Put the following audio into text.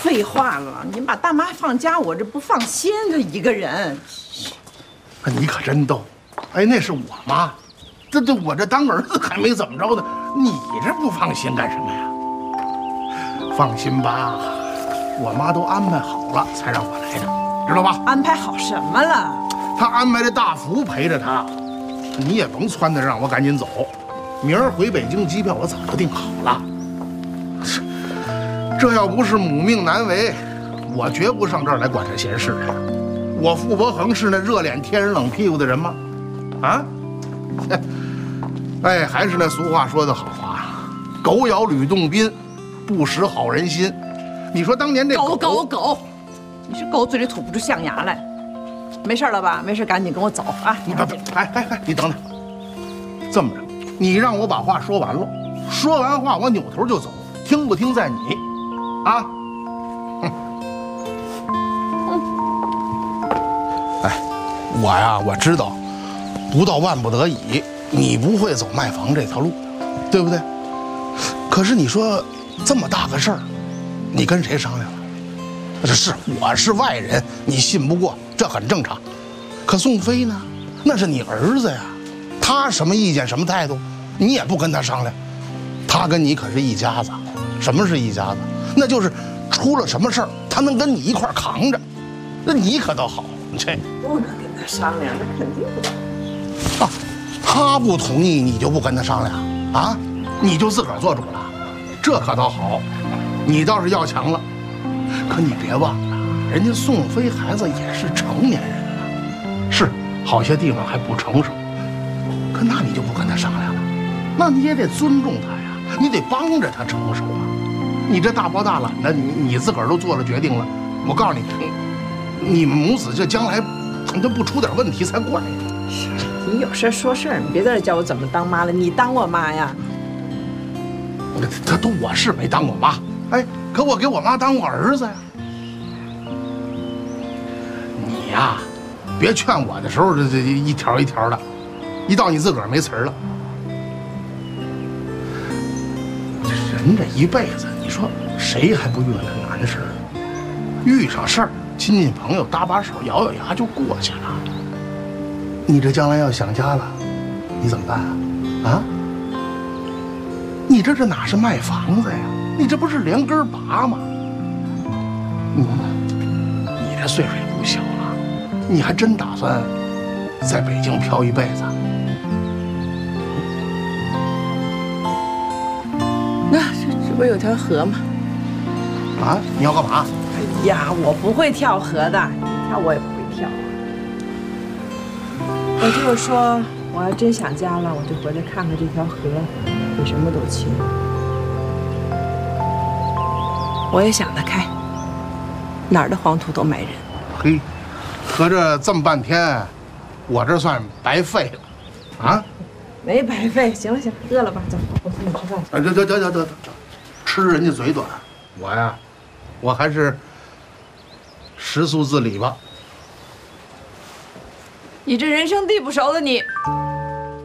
废话了，你把大妈放家，我这不放心，这一个人。 你可真逗，哎，那是我妈，我这当儿子还没怎么着呢，你这不放心干什么呀？放心吧，我妈都安排好了才让我来的，知道吧？ 安排好什么了？ 她安排的大福陪着她，你也甭撺掇让我赶紧走，明儿回北京机票我早就订好了。这要不是母命难违，我绝不上这儿来管这闲事的。我傅伯恒是那热脸贴人冷屁股的人吗？啊？哎，还是那俗话说得好啊，狗咬吕洞宾，不识好人心。你说当年这狗，你是狗嘴里吐不出象牙来。没事了吧？没事，赶紧跟我走啊！ 你哎，你等等，这么着，你让我把话说完了，说完话我扭头就走，听不听在你。啊，哎，我知道，不到万不得已，你不会走卖房这条路的，对不对？可是你说这么大个事儿，你跟谁商量了？我是外人，你信不过，这很正常。可宋飞呢？那是你儿子呀，他什么意见什么态度，你也不跟他商量。他跟你可是一家子。什么是一家子？那就是出了什么事儿，他能跟你一块扛着，那你可倒好，这不能跟他商量，那肯定不能。 啊，他不同意，你就不跟他商量啊？你就自个儿做主了，这可倒好，你倒是要强了。可你别忘了，人家宋飞孩子也是成年人了，是好些地方还不成熟，可那你就不跟他商量了，那你也得尊重他呀，你得帮着他成熟啊。你这大包大揽的，你自个儿都做了决定了，我告诉你，你们母子这将来，这不出点问题才怪呢。 你有事说事儿，你别在这教我怎么当妈了。你当我妈呀？ 他都我是没当我妈，哎，可我给我妈当我儿子呀。你呀，别劝我的时候这一条一条的，一到你自个儿没词儿了。人这一辈子，你说谁还不遇到难事呢？遇上事儿，亲戚朋友搭把手，咬咬牙就过去了。你这将来要想家了，你怎么办啊？啊？你这哪是卖房子呀？你这不是连根拔吗？你这岁数也不小了，你还真打算在北京漂一辈子？ 那这不有条河吗？ 啊，你要干嘛？ 哎呀，我不会跳河的，你跳我也不会跳。我就是说，我要真想家了，我就回来看看这条河，比什么都亲。我也想得开，哪儿的黄土都埋人。 嘿，合着这么半天，我这算白费了，啊？ 没白费。行了，饿了吧？走，我请你吃饭去。 得，吃人家嘴短，我呀，我还是食宿自理吧。 你这人生地不熟的你，